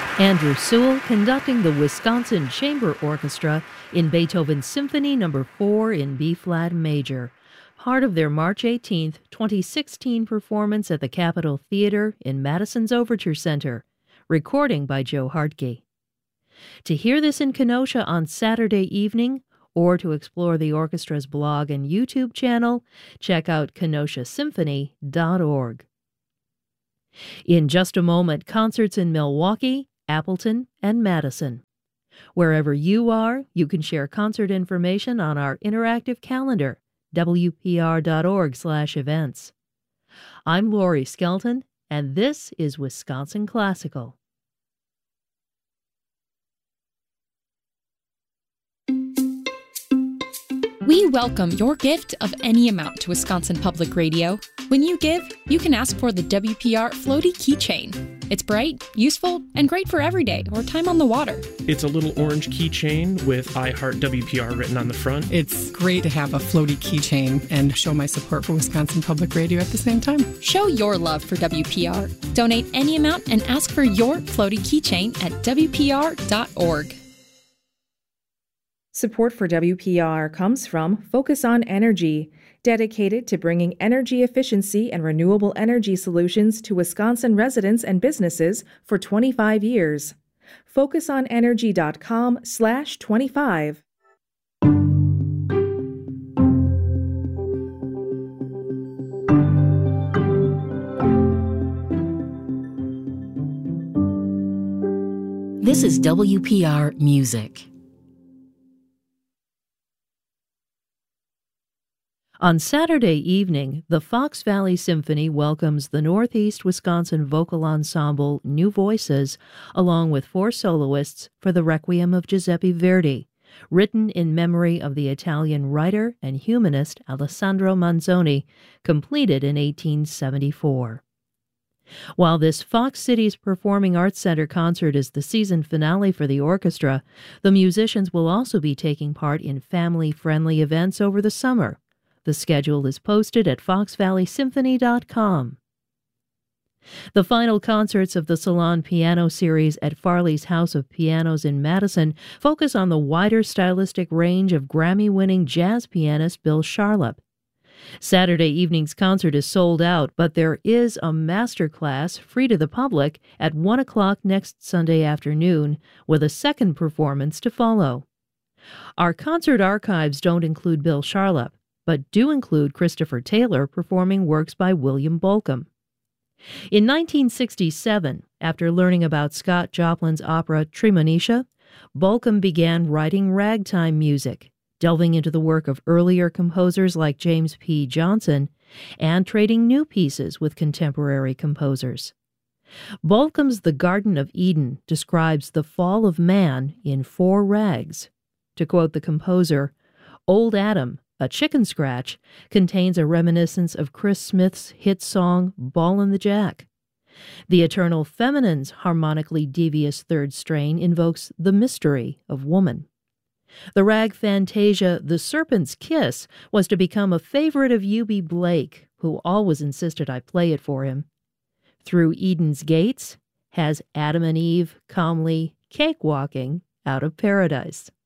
Andrew Sewell conducting the Wisconsin Chamber Orchestra in Beethoven's Symphony No. 4 in B-flat major, part of their March 18, 2016 performance at the Capitol Theater in Madison's Overture Center. Recording by Joe Hartke. To hear this in Kenosha on Saturday evening, or to explore the orchestra's blog and YouTube channel, check out KenoshaSymphony.org. In just a moment, concerts in Milwaukee, Appleton, and Madison. Wherever you are, you can share concert information on our interactive calendar, wpr.org/events. I'm Lori Skelton, and this is Wisconsin Classical. We welcome your gift of any amount to Wisconsin Public Radio. When you give, you can ask for the WPR Floaty Keychain. It's bright, useful, and great for every day or time on the water. It's a little orange keychain with I Heart WPR written on the front. It's great to have a floaty keychain and show my support for Wisconsin Public Radio at the same time. Show your love for WPR. Donate any amount and ask for your floaty keychain at WPR.org. Support for WPR comes from Focus on Energy, dedicated to bringing energy efficiency and renewable energy solutions to Wisconsin residents and businesses for 25 years. FocusOnEnergy.com/25. This is WPR Music. On Saturday evening, the Fox Valley Symphony welcomes the Northeast Wisconsin vocal ensemble New Voices, along with 4 soloists, for the Requiem of Giuseppe Verdi, written in memory of the Italian writer and humanist Alessandro Manzoni, completed in 1874. While this Fox Cities Performing Arts Center concert is the season finale for the orchestra, the musicians will also be taking part in family-friendly events over the summer. The schedule is posted at foxvalleysymphony.com. The final concerts of the Salon Piano Series at Farley's House of Pianos in Madison focus on the wider stylistic range of Grammy-winning jazz pianist Bill Charlap. Saturday evening's concert is sold out, but there is a master class free to the public at 1 o'clock next Sunday afternoon, with a second performance to follow. Our concert archives don't include Bill Charlap, but do include Christopher Taylor performing works by William Bolcom. In 1967, after learning about Scott Joplin's opera Tremonisha, Bolcom began writing ragtime music, delving into the work of earlier composers like James P. Johnson, and trading new pieces with contemporary composers. Bolcom's The Garden of Eden describes the fall of man in 4 rags. To quote the composer, "Old Adam, a chicken scratch, contains a reminiscence of Chris Smith's hit song Ballin' the Jack. The Eternal Feminine's harmonically devious third strain invokes the mystery of woman. The rag fantasia The Serpent's Kiss was to become a favorite of U.B. Blake, who always insisted I play it for him. Through Eden's Gates has Adam and Eve calmly cakewalking out of paradise."